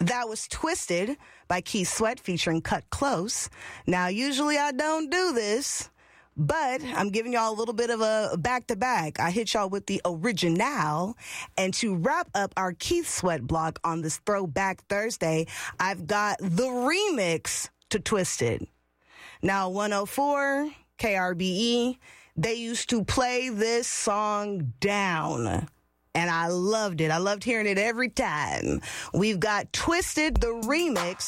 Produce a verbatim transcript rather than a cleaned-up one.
That was Twisted by Keith Sweat featuring Cut Close. Now, usually I don't do this, but I'm giving y'all a little bit of a back-to-back. I hit y'all with the original. And to wrap up our Keith Sweat block on this Throwback Thursday, I've got the remix to Twisted. Now, one oh four K R B E, they used to play this song down. And I loved it. I loved hearing it every time. We've got Twisted, the remix.